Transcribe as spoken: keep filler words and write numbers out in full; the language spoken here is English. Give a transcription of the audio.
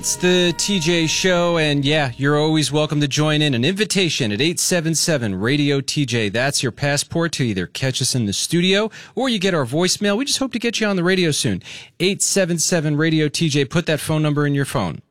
It's the T J Show, and yeah, you're always welcome to join in. An invitation at eight seven seven radio T J. That's your passport to either catch us in the studio or you get our voicemail. We just hope to get you on the radio soon. eight seven seven radio T J. Put that phone number in your phone.